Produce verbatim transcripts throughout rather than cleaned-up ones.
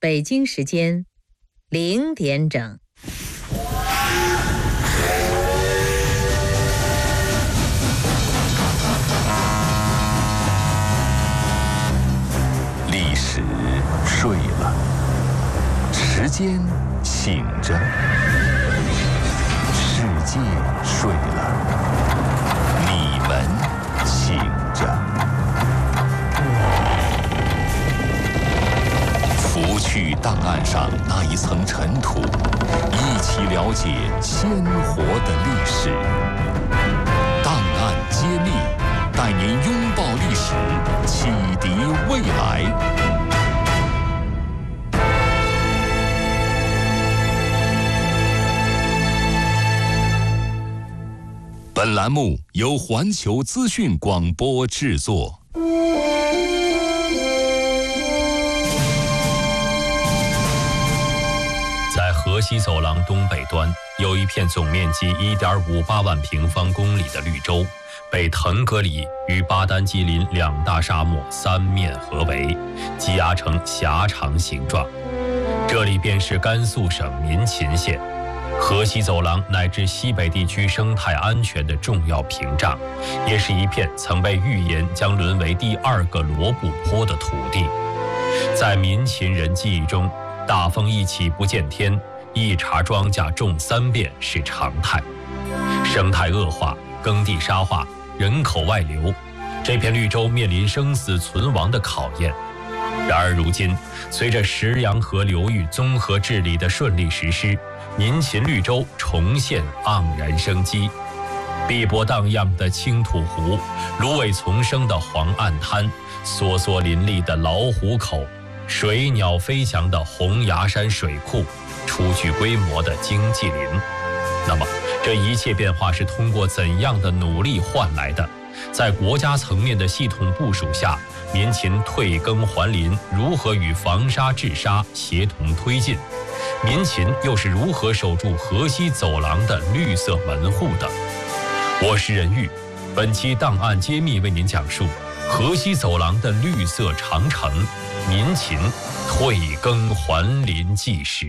北京时间零点整。 历史睡了，时间醒着，世界睡了，你们醒着。拂去档案上那一层尘土，一起了解鲜活的历史。档案揭秘，带您拥抱历史，启迪未来。本栏目由环球资讯广播制作。 在河西走廊东北端，有一片总面积 一点五八万平方公里的绿洲，被腾格里与巴丹吉林两大沙漠三面合围，挤压成狭长形状。这里便是甘肃省民勤县。河西走廊乃至西北地区生态安全的重要屏障，也是一片曾被预言将沦为第二个罗布泊的土地。在民勤人记忆中，大风一起不见天，一茬庄稼种三遍是常态。生态恶化，耕地沙化，人口外流，这片绿洲面临生死存亡的考验。然而如今，随着石羊河流域综合治理的顺利实施，民勤绿洲重现盎然生机。碧波荡漾的青土湖，芦苇丛生的黄岸滩，梭梭林立的老虎口，水鸟飞翔的红崖山水库，初具规模的经济林。那么这一切变化是通过怎样的努力换来的？在国家层面的系统部署下，民勤退耕还林如何与防沙治沙协同推进？民勤又是如何守住河西走廊的绿色门户的？我是任玉，本期档案揭秘为您讲述河西走廊的绿色长城，民勤退耕还林纪实。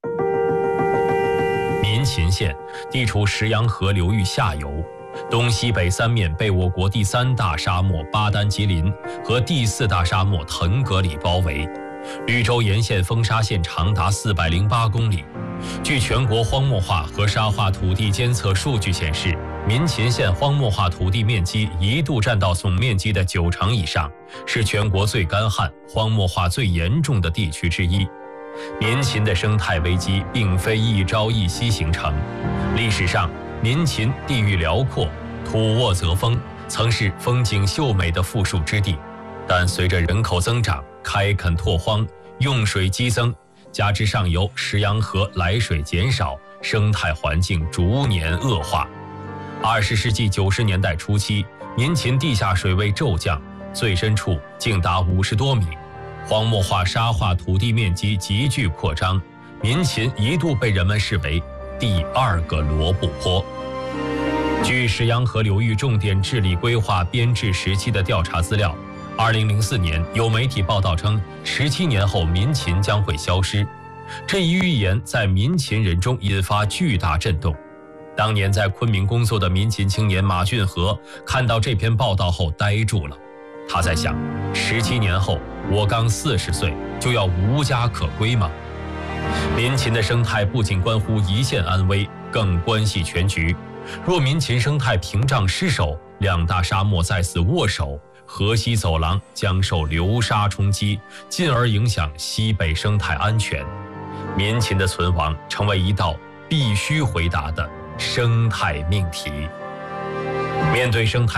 民勤县地处石羊河流域下游，东西北三面被我国第三大沙漠巴丹吉林和第四大沙漠腾格里包围。绿洲沿线风沙线长达四百零八公里。据全国荒漠化和沙化土地监测数据显示，民勤县荒漠化土地面积一度占到总面积的九成以上，是全国最干旱、荒漠化最严重的地区之一。民勤的生态危机并非一朝一夕形成，历史上民勤地域辽阔，土沃泽丰，曾是风景秀美的富庶之地。但随着人口增长，开垦拓荒，用水激增，加之上游石羊河来水减少，生态环境逐年恶化。二十世纪九十年代初期，民勤地下水位骤降，最深处竟达五十多米，荒漠化沙化土地面积急剧扩张，民勤一度被人们视为第二个罗布泊。据石羊河流域重点治理规划编制时期的调查资料，二零零四年有媒体报道称，十七年后民勤将会消失。这一预言在民勤人中引发巨大震动。当年在昆明工作的民勤青年马俊和看到这篇报道后呆住了。他在想，十七年后我刚四十岁，就要无家可归吗？民勤的生态不仅关乎一线安危，更关系全局。若民勤生态屏障失守，两大沙漠在此握手，河西走廊将受流沙冲击，进而影响西北生态安全。民勤的存亡成为一道必须回答的生态命题。面对生态